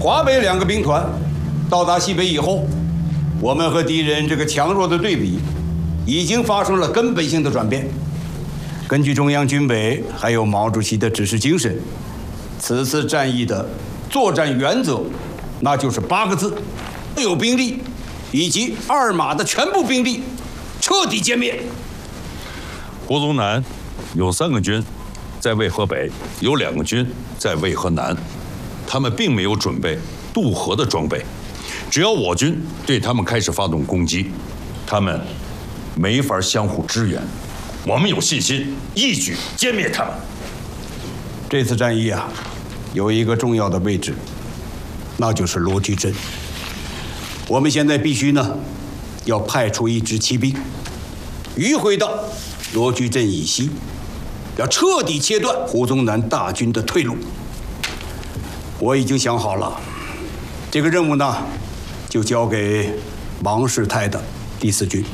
华北2个兵团到达西北以后，我们和敌人这个强弱的对比，已经发生了根本性的转变。根据中央军委还有毛主席的指示精神，此次战役的作战原则，那就是8个字：所有兵力以及二马的全部兵力彻底歼灭。 胡宗南有3个军在渭河北，有2个军在渭河南，他们并没有准备渡河的装备。只要我军对他们开始发动攻击，他们没法相互支援。我们有信心一举歼灭他们。 这次战役啊，有一个重要的位置，那就是罗居镇。我们现在必须呢，要派出一支骑兵，迂回到罗居镇以西，要彻底切断胡宗南大军的退路。我已经想好了，这个任务呢，就交给王世泰的第4军。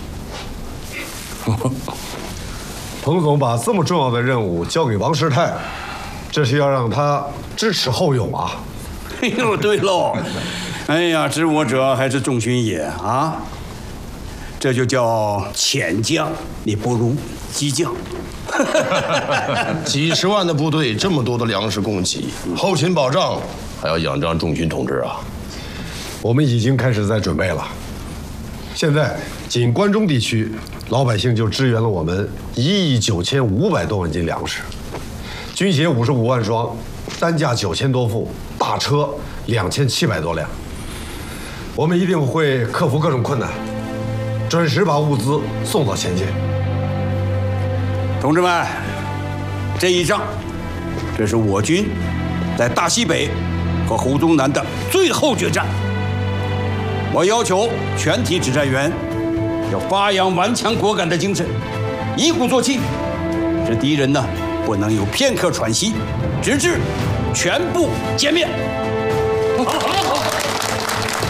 彭总把这么重要的任务交给王世泰，这是要让他知耻后勇啊！ 哎呦，对喽，哎呀，知我者还是众勋也啊！这就叫浅将你不如激将。 几10万的部队，这么多的粮食供给，后勤保障还要仰仗众军同志啊！ 我们已经开始在准备了。现在仅关中地区，老百姓就支援了我们1亿9500多万斤粮食，军鞋55万双，担架9000多副，大车2700多辆。我们一定会克服各种困难，准时把物资送到前线。 同志们，这一仗，这是我军在大西北和胡宗南的最后决战。我要求全体指战员要发扬顽强果敢的精神，一鼓作气，使敌人呢不能有片刻喘息，直至全部歼灭。好。